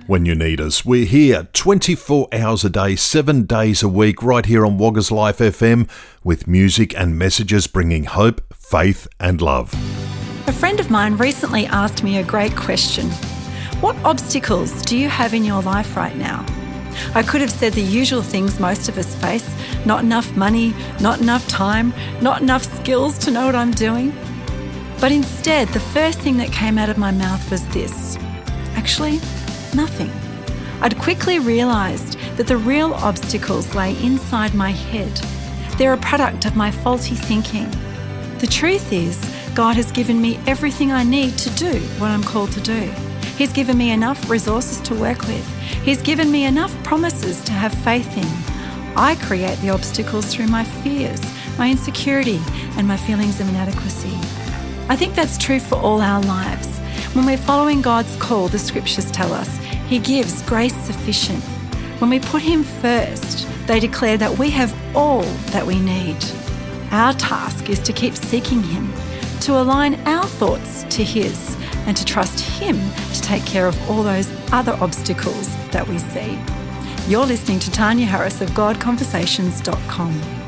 when you need us. We're here 24 hours a day, 7 days a week, right here on Woggers Life FM, with music and messages bringing hope, faith and love. A friend of mine recently asked me a great question. What obstacles do you have in your life right now? I could have said the usual things most of us face: not enough money, not enough time, not enough skills to know what I'm doing. But instead, the first thing that came out of my mouth was this. Actually, nothing. I'd quickly realised that the real obstacles lay inside my head. They're a product of my faulty thinking. The truth is, God has given me everything I need to do what I'm called to do. He's given me enough resources to work with. He's given me enough promises to have faith in. I create the obstacles through my fears, my insecurity, and my feelings of inadequacy. I think that's true for all our lives. When we're following God's call, the scriptures tell us, He gives grace sufficient. When we put Him first, they declare that we have all that we need. Our task is to keep seeking Him, to align our thoughts to His, and to trust Him to take care of all those other obstacles that we see. You're listening to Tanya Harris of GodConversations.com.